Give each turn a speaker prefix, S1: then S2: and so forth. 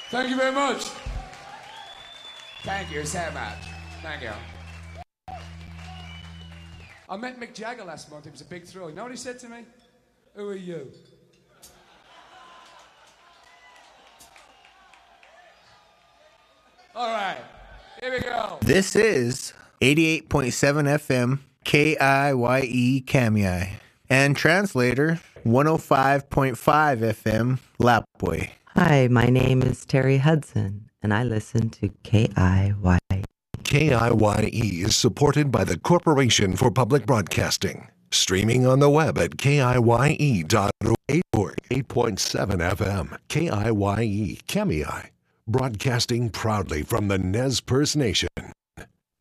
S1: Thank you very much. Thank you so much. Thank you. I met Mick Jagger last month. It was a big thrill. You know what he said to me? Who are you? All right. Here we go.
S2: This is 88.7 FM KIYE Kamiyai and translator 105.5 FM Lapway.
S3: Hi, my name is Terry Hudson, and I listen to KIYE.
S4: KIYE is supported by the Corporation for Public Broadcasting. Streaming on the web at KIYE.org. 8.7 FM, KIYE Kamiyai. Broadcasting proudly from the Nez Perce Nation.